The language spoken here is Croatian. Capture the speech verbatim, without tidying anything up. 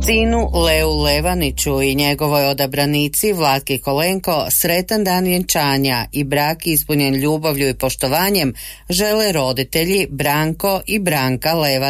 Sinu Leu Levaniću i njegovoj odabranici Vlatki Kolenko sretan dan vjenčanja i brak ispunjen ljubavlju i poštovanjem žele roditelji Branko i Branka Levanić.